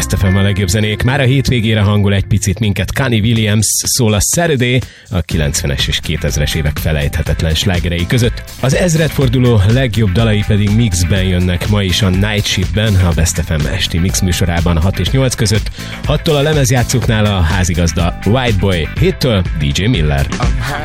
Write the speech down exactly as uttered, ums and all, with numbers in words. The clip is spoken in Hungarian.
Best ef em a legjobb zenék. Már a hétvégére hangol egy picit minket Connie Williams, szól a Saturday, a kilencvenes és kétezres évek felejthetetlen slágerei között. Az ezredforduló legjobb dalai pedig mixben jönnek ma is a Night Shiftben, a Best ef em esti mix műsorában hat és nyolc között. hattól a lemezjátszóknál a házigazda White Boy, héttől dé dzsé Miller.